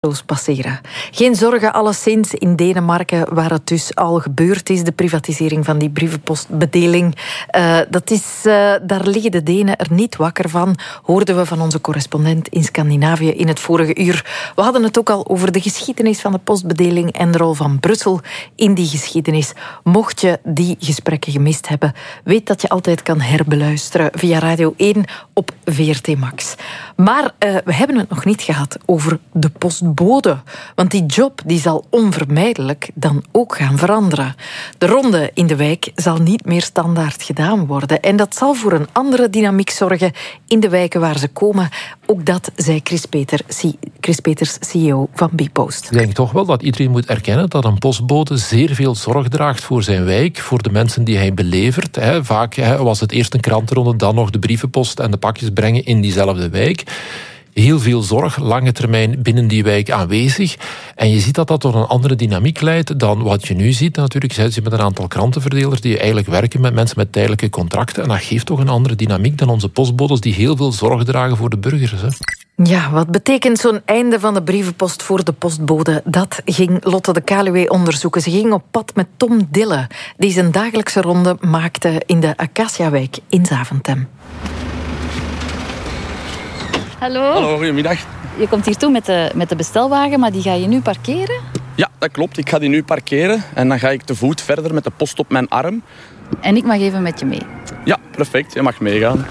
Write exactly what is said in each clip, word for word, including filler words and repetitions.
passeren. Geen zorgen alleszins in Denemarken, waar het dus al gebeurd is, de privatisering van die brievenpostbedeling. Uh, dat is, uh, daar liggen de Denen er niet wakker van, hoorden we van onze correspondent in Scandinavië in het vorige uur. We hadden het ook al over de geschiedenis van de postbedeling en de rol van Brussel in die geschiedenis. Mocht je die gesprekken gemist hebben, weet dat je altijd kan herbeluisteren via Radio één op V R T Max. Maar uh, we hebben het nog niet gehad over de postbode. Want die job die zal onvermijdelijk dan ook gaan veranderen. De ronde in de wijk zal niet meer standaard gedaan worden. En dat zal voor een andere dynamiek zorgen in de wijken waar ze komen. Ook dat zei Chris, Peter, Chris Peters, C E O van Bpost. Ik denk toch wel dat iedereen moet erkennen dat een postbode zeer veel zorg draagt voor zijn wijk, voor de mensen die hij belevert. Vaak was het eerst een krantenronde, dan nog de brievenpost en de pakjes brengen in diezelfde wijk. Heel veel zorg, lange termijn binnen die wijk aanwezig. En je ziet dat dat tot een andere dynamiek leidt dan wat je nu ziet. Natuurlijk, je zit met een aantal krantenverdelers die eigenlijk werken met mensen met tijdelijke contracten. En dat geeft toch een andere dynamiek dan onze postbodes die heel veel zorg dragen voor de burgers. Hè. Ja, wat betekent zo'n einde van de brievenpost voor de postbode? Dat ging Lotte de Kaluwe onderzoeken. Ze ging op pad met Tom Dille, die zijn dagelijkse ronde maakte in de Acaciawijk in Zaventem. Hallo. Hallo, goedemiddag. Je komt hier toe met de, met de bestelwagen, maar die ga je nu parkeren? Ja, dat klopt. Ik ga die nu parkeren en dan ga ik te voet verder met de post op mijn arm. En ik mag even met je mee? Ja, perfect. Je mag meegaan.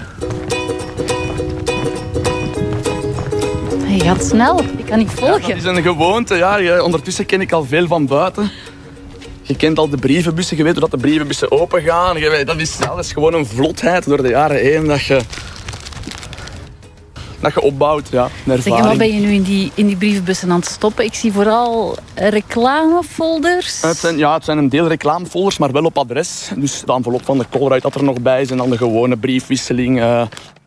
Je gaat snel. Ik kan niet volgen. Ja, dat is een gewoonte. Ja. Ondertussen ken ik al veel van buiten. Je kent al de brievenbussen. Je weet hoe dat de brievenbussen open gaan. Je weet, dat, is, ja, dat is gewoon een vlotheid door de jaren heen dat je... Dat je opbouwt, ja, een ervaring. Zeg, en wat ben je nu in die, in die brievenbussen aan het stoppen? Ik zie vooral reclamefolders. Het zijn, ja, het zijn een deel reclamefolders, maar wel op adres. Dus de envelop van de Colruyt dat er nog bij is en dan de gewone briefwisseling. Uh...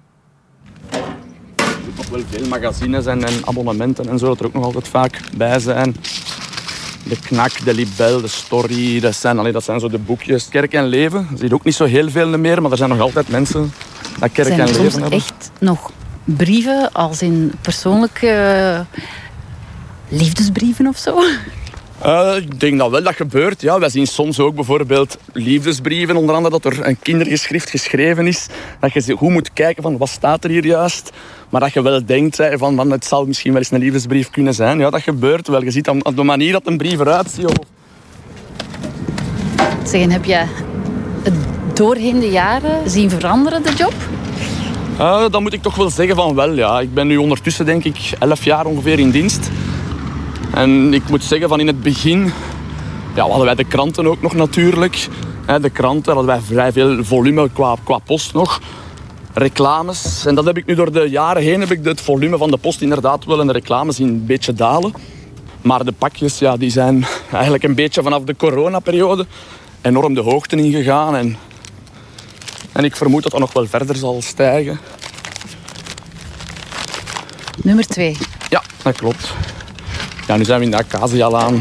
Nog wel veel magazines en, en abonnementen en zo, dat er ook nog altijd vaak bij zijn. De Knak, de Libel, de Story, dat zijn, allee, dat zijn zo de boekjes. Kerk en Leven, je ziet ook niet zo heel veel meer, maar er zijn nog altijd mensen dat Kerk en Leven hebben. Zijn er soms echt nog brieven, als in persoonlijke liefdesbrieven of zo? Uh, ik denk dat wel dat gebeurt. Ja, wij zien soms ook bijvoorbeeld liefdesbrieven, onder andere dat er een kindergeschrift geschreven is. Dat je goed moet kijken van wat staat er hier juist. Maar dat je wel denkt van, van het zal misschien wel eens een liefdesbrief kunnen zijn. Ja, dat gebeurt wel. Je ziet aan de manier dat een brief eruit ziet. Of... Zeg, en heb je het doorheen de jaren zien veranderen, de job? Uh, dat moet ik toch wel zeggen van wel, ja. Ik ben nu ondertussen denk ik elf jaar ongeveer in dienst. En ik moet zeggen van in het begin... Ja, hadden wij de kranten ook nog natuurlijk. De kranten hadden wij vrij veel volume qua, qua post nog. Reclames. En dat heb ik nu door de jaren heen... heb ik het volume van de post inderdaad wel en de reclames zien een beetje dalen. Maar de pakjes, ja, die zijn eigenlijk een beetje vanaf de coronaperiode enorm de hoogte ingegaan. En, en ik vermoed dat dat nog wel verder zal stijgen. Nummer twee. Ja, dat klopt. Ja, nu zijn we in de Acacialaan.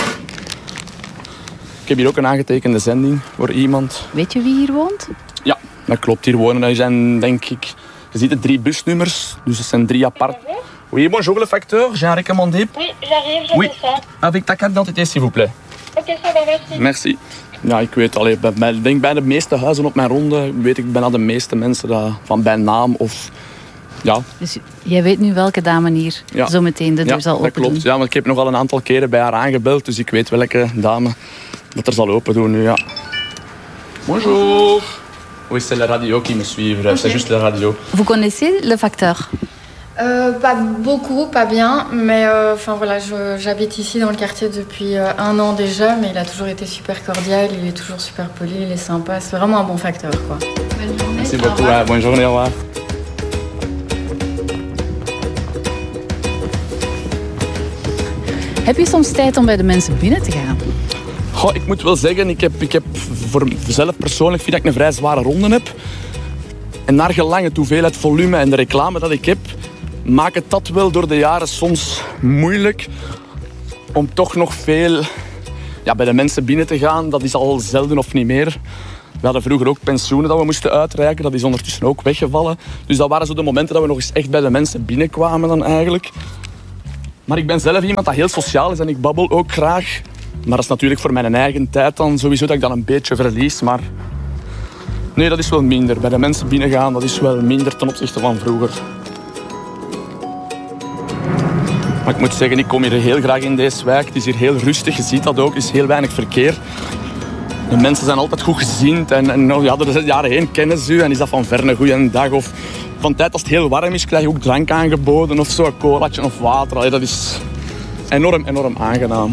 Ik heb hier ook een aangetekende zending voor iemand. Weet je wie hier woont? Ja, dat klopt. Hier wonen er zijn, denk ik... Je ziet de drie busnummers, dus het zijn drie apart. Oui, bonjour le facteur, j'ai un recommandé. Oui, j'arrive, je oui. fais ça. Avec ta carte d'identité, s'il vous plaît. Ok, ça va, merci. Merci. Ja, ik weet, allee, bij, bij, denk bij de meeste huizen op mijn ronde weet ik bijna de meeste mensen dat, van bij naam of... Ja. Dus jij weet nu welke dame hier ja. zo meteen de deur ja, zal open dat klopt. doen? Ja, want ik heb nog al een aantal keren bij haar aangebeld, dus ik weet welke dame dat er zal open doen nu, ja. Bonjour. Oui, c'est la radio qui me suit, okay. C'est juste la radio. Vous connaissez le facteur? Euh, pas beaucoup, pas bien, mais euh, enfin voilà, je, j'habite ici dans le quartier depuis euh, un an déjà, mais il a toujours été super cordial, il est toujours super poli, il est sympa, c'est vraiment un bon facteur, quoi. Bonne journée. Merci beaucoup, ouais, bonne journée, au revoir. Heb je soms tijd om bij de mensen binnen te gaan? Goh, ik moet wel zeggen, ik heb, ik heb voor mezelf persoonlijk vind dat ik een vrij zware ronde heb. En naar gelang het hoeveelheid volume en de reclame dat ik heb, maakt het dat wel door de jaren soms moeilijk om toch nog veel ja, bij de mensen binnen te gaan. Dat is al zelden of niet meer. We hadden vroeger ook pensioenen dat we moesten uitreiken. Dat is ondertussen ook weggevallen. Dus dat waren zo de momenten dat we nog eens echt bij de mensen binnenkwamen dan eigenlijk. Maar ik ben zelf iemand dat heel sociaal is en ik babbel ook graag. Maar dat is natuurlijk voor mijn eigen tijd dan sowieso dat ik dan een beetje verlies. Maar nee, dat is wel minder. Bij de mensen binnengaan, dat is wel minder ten opzichte van vroeger. Maar ik moet zeggen, ik kom hier heel graag in deze wijk. Het is hier heel rustig, je ziet dat ook. Er is heel weinig verkeer. De mensen zijn altijd goed gezind. En, en ja, door de jaren heen kennen ze u. En is dat van ver een goede dag. Of van tijd als het heel warm is, krijg je ook drank aangeboden. Of zo, een colaatje of water. Allee, dat is enorm, enorm aangenaam.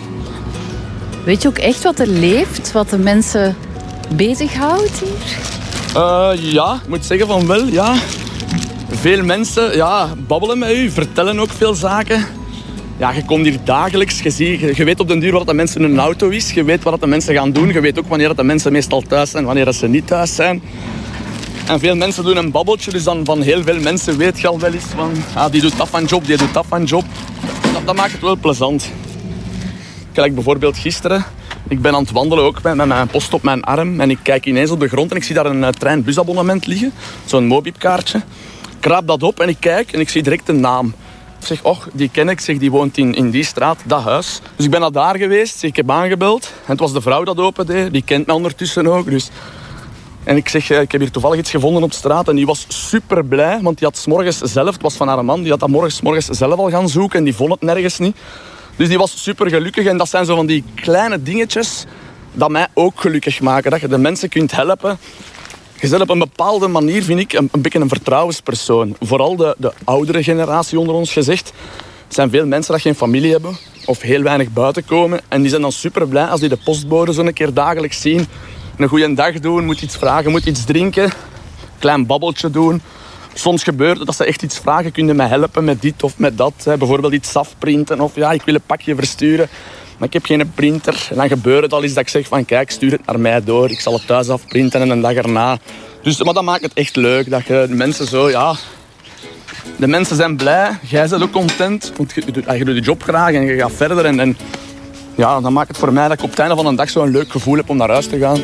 Weet je ook echt wat er leeft? Wat de mensen bezighoudt hier? Uh, ja, ik moet zeggen van wel, ja. Veel mensen ja, babbelen met u, vertellen ook veel zaken. Ja, je komt hier dagelijks, je, ziet, je weet op den duur wat de mensen in hun auto is. Je weet wat de mensen gaan doen. Je weet ook wanneer de mensen meestal thuis zijn en wanneer ze niet thuis zijn. En veel mensen doen een babbeltje, dus dan van heel veel mensen weet je al wel eens van... Ah, die doet dat van job, die doet dat van job. Dat, dat maakt het wel plezant. Kijk, bijvoorbeeld gisteren. Ik ben aan het wandelen ook met mijn post op mijn arm. En ik kijk ineens op de grond en ik zie daar een trein-busabonnement liggen. Zo'n Mobib-kaartje. Ik raap dat op en ik kijk en ik zie direct een naam. Ik zeg, oh, die ken ik. Ik zeg, die woont in, in die straat, dat huis. Dus ik ben naar daar geweest. Zeg, ik heb aangebeld. En het was de vrouw dat opende. Die kent me ondertussen ook. Dus... En ik zeg, ik heb hier toevallig iets gevonden op straat. En die was super blij, want die had 's morgens zelf... Het was van haar man, die had dat morgens, morgens zelf al gaan zoeken. En die vond het nergens niet. Dus die was super gelukkig. En dat zijn zo van die kleine dingetjes dat mij ook gelukkig maken. Dat je de mensen kunt helpen. Je bent op een bepaalde manier, vind ik, een, een beetje een vertrouwenspersoon. Vooral de, de oudere generatie onder ons gezegd. Er zijn veel mensen die geen familie hebben of heel weinig buiten komen. En die zijn dan super blij als die de postbode zo een keer dagelijks zien. Een goede dag doen, moet iets vragen, moet iets drinken. Een klein babbeltje doen. Soms gebeurt het dat ze echt iets vragen. Kun je mij helpen met dit of met dat? Hè? Bijvoorbeeld iets afprinten of ja, ik wil een pakje versturen. Maar ik heb geen printer. En dan gebeurt het al eens dat ik zeg van kijk, stuur het naar mij door. Ik zal het thuis afprinten en een dag erna. Dus, maar dat maakt het echt leuk. Dat je de mensen zo, ja... De mensen zijn blij. Jij bent ook content. Want je, je, je doet je job graag en je gaat verder. En, en ja, dan maakt het voor mij dat ik op het einde van een dag zo'n leuk gevoel heb om naar huis te gaan.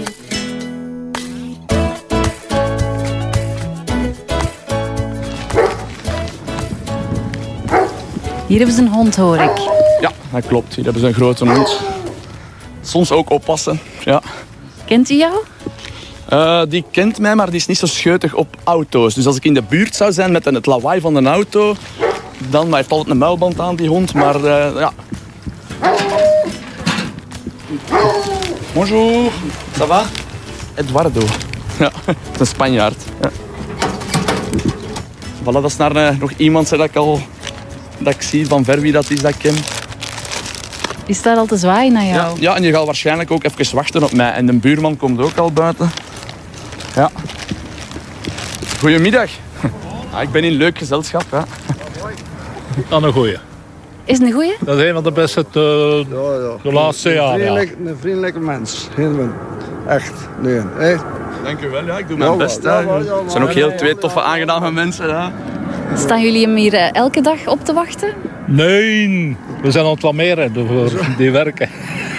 Hier hebben ze een hond, hoor ik. Ja, dat klopt. Hier hebben ze een grote hond. Soms ook oppassen, ja. Kent hij jou? Uh, die kent mij, maar die is niet zo scheutig op auto's. Dus als ik in de buurt zou zijn met het lawaai van een auto... dan hij heeft altijd een muilband aan, die hond. Maar uh, ja... Bonjour, ça va? Eduardo. Ja, een Spanjaard. Ja. Voilà, dat is naar uh, nog iemand dat ik al... dat ik zie van ver wie dat is, dat ik ken. Die staat al te zwaaien naar jou. Ja, ja, en je gaat waarschijnlijk ook even wachten op mij. En de buurman komt ook al buiten. Ja. Goedemiddag. Ja, ik ben in leuk gezelschap. Ja. Dan een goeie. Is het een goeie? Dat is een van de beste de, Ja, ja. de laatste jaren. Een Ja. vriendelijke, een vriendelijke mens. Helemaal. Echt. Nee, hè? Dank u wel, ja. Ik doe mijn Ja, best. ja, Hè. ja, ja, Het zijn ook heel twee toffe, aangename mensen. Ja. Staan jullie hem hier eh, elke dag op te wachten? Nee, we zijn aan het lameren voor die werken.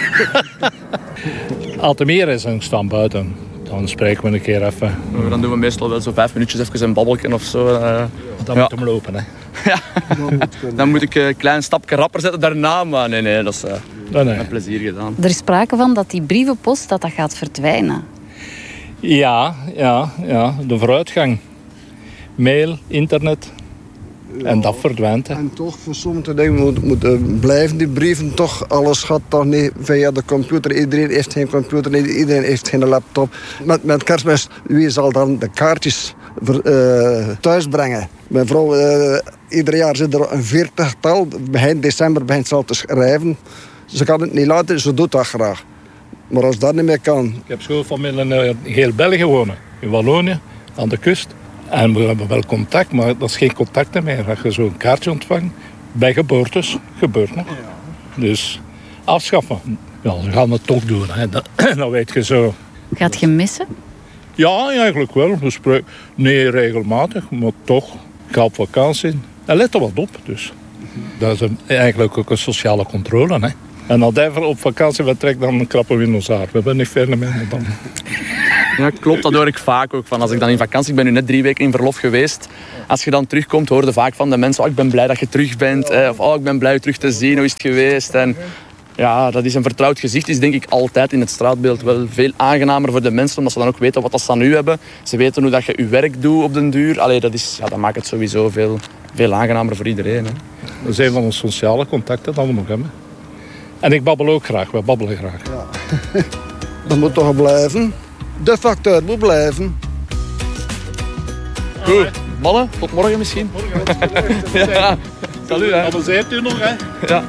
Als het meer is en ik sta buiten, dan spreken we een keer even. Dan doen we meestal wel zo vijf minuutjes even een babbelken of zo. Uh, Dan ja. moet hem lopen. Hè. Ja. Dan moet ik een klein stapje rapper zetten daarna. Maar nee, nee, dat is uh, Nee, nee. met plezier gedaan. Er is sprake van dat die brievenpost dat dat gaat verdwijnen. Ja, ja, ja, de vooruitgang. Mail, internet. En dat verdwijnt. Hè. En toch, voor sommige dingen moeten moet, blijven die brieven toch. Alles gaat toch niet via de computer. Iedereen heeft geen computer, iedereen heeft geen laptop. Met, met kerstmis, wie zal dan de kaartjes ver, uh, thuis brengen? Mijn vrouw, uh, ieder jaar zit er een veertigtal. Begin december begint ze al te schrijven. Ze kan het niet laten, ze doet dat graag. Maar als dat niet meer kan... Ik heb schoolfamilie in heel België wonen. In Wallonië, aan de kust. En we hebben wel contact, maar dat is geen contact meer. Als je zo'n kaartje ontvangt, bij geboortes, gebeurt nog. Dus afschaffen. Ja, ze gaan het toch doen. Hè. Dat, dat weet je zo. Gaat je missen? Ja, eigenlijk wel. We spreken, nee, regelmatig, maar toch. Ik ga op vakantie. En let er wat op, dus. Dat is een, eigenlijk ook een sociale controle. Hè. En als hij op vakantie vertrekt, dan krappen we in ons haar. We hebben niet verder meer dan... Ja, klopt. Dat hoor ik vaak ook. Van als ik dan in vakantie, ik ben nu net drie weken in verlof geweest. Als je dan terugkomt, hoor je vaak van de mensen, oh, ik ben blij dat je terug bent. Eh, of oh, ik ben blij je terug te zien, hoe is het geweest? En ja, dat is een vertrouwd gezicht. Is denk ik altijd in het straatbeeld wel veel aangenamer voor de mensen, omdat ze dan ook weten wat ze aan u hebben. Ze weten hoe dat je je werk doet op den duur. Allee, dat, is, ja, dat maakt het sowieso veel, veel aangenamer voor iedereen. Hè. Dat is een van onze sociale contacten dat we nog hebben. En ik babbel ook graag, we babbelen graag. Ja. Dat moet toch blijven. De facteur moet blijven. Goed, mannen, tot morgen misschien. Morgen. Ja, salut. Amuseert u nog, hè? Ja.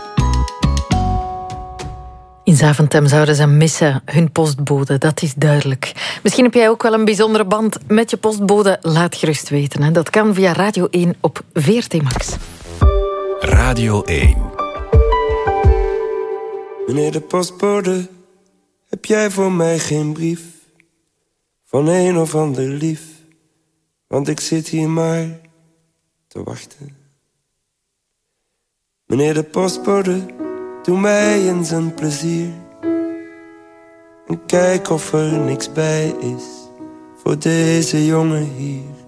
In Zaventem zouden ze missen, hun postbode, dat is duidelijk. Misschien heb jij ook wel een bijzondere band met je postbode. Laat gerust weten. Hè. Dat kan via Radio één op V R T Max. Radio één. Meneer de postbode, heb jij voor mij geen brief van een of ander lief? Want ik zit hier maar te wachten. Meneer de postbode, doe mij eens een plezier en kijk of er niks bij is voor deze jongen hier.